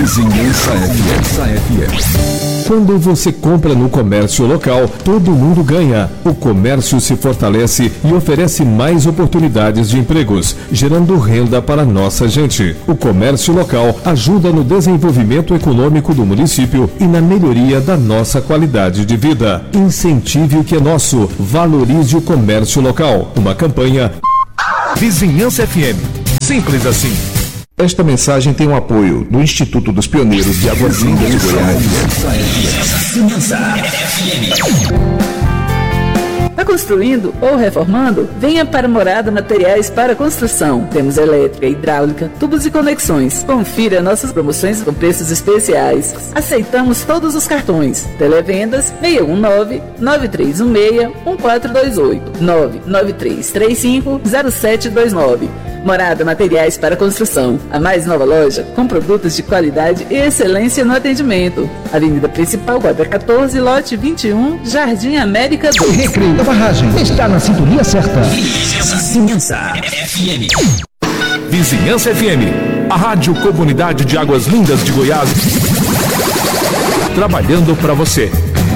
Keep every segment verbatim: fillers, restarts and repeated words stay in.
Vizinhança F M. Quando você compra no comércio local, todo mundo ganha. O comércio se fortalece e oferece mais oportunidades de empregos, gerando renda para nossa gente. O comércio local ajuda no desenvolvimento econômico do município e na melhoria da nossa qualidade de vida. Incentive o que é nosso. Valorize o comércio local. Uma campanha Vizinhança F M. Simples assim. Esta mensagem tem o apoio do Instituto dos Pioneiros de Águas Lindas de Goiás. Vizinhança F M. Está construindo ou reformando? Venha para Morada Materiais para Construção. Temos elétrica, hidráulica, tubos e conexões. Confira nossas promoções com preços especiais. Aceitamos todos os cartões. Televendas seis um nove, nove três um seis, um quatro dois oito, nove nove três três cinco, zero sete dois nove. Morada Materiais para Construção, a mais nova loja com produtos de qualidade e excelência no atendimento. Avenida Principal, quadra quatorze, lote vinte e um, Jardim América dois. Recreio da Barragem está na sintonia certa. Vizinhança F M. Vizinhança F M, a rádio comunidade de Águas Lindas de Goiás, trabalhando para você.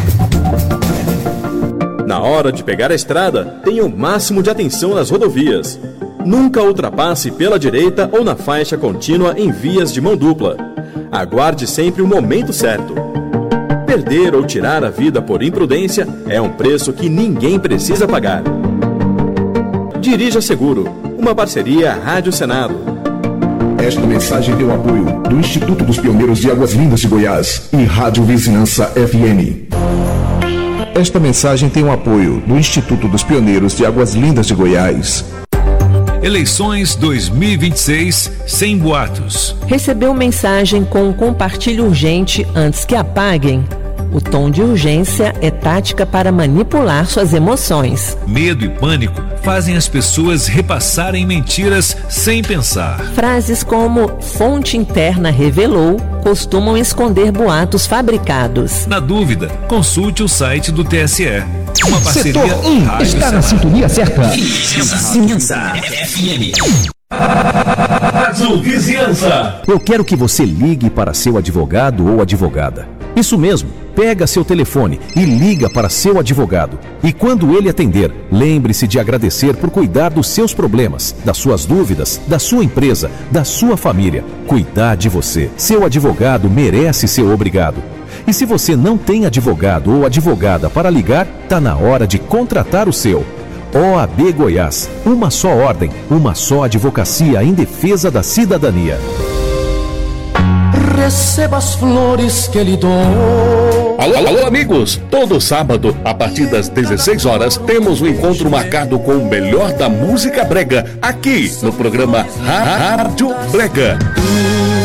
Na hora de pegar a estrada, tenha o máximo de atenção nas rodovias. Nunca ultrapasse pela direita ou na faixa contínua em vias de mão dupla. Aguarde sempre o momento certo. Perder ou tirar a vida por imprudência é um preço que ninguém precisa pagar. Dirija seguro, uma parceria Rádio Senado. Esta mensagem tem o apoio do Instituto dos Pioneiros de Águas Lindas de Goiás e Rádio Vizinhança F M. Esta mensagem tem o apoio do Instituto dos Pioneiros de Águas Lindas de Goiás. Eleições dois mil e vinte e seis sem boatos. Recebeu mensagem com compartilhe urgente antes que apaguem? O tom de urgência é tática para manipular suas emoções. Medo e pânico fazem as pessoas repassarem mentiras sem pensar. Frases como fonte interna revelou costumam esconder boatos fabricados. Na dúvida, consulte o site do T S E. Uma parceria Setor um está na sintonia certa. Vizinhança F M. Rádio Vizinhança. Eu quero que você ligue para seu advogado ou advogada. Isso mesmo, pega seu telefone e liga para seu advogado. E quando ele atender, lembre-se de agradecer por cuidar dos seus problemas, das suas dúvidas, da sua empresa, da sua família. Cuidar de você. Seu advogado merece ser obrigado. E se você não tem advogado ou advogada para ligar, tá na hora de contratar o seu. O A B Goiás, uma só ordem, uma só advocacia em defesa da cidadania. Receba as flores que lhe dou. Alô, alô, amigos! Todo sábado, a partir das dezesseis horas, temos um encontro marcado com o melhor da música brega, aqui no programa Rádio Brega.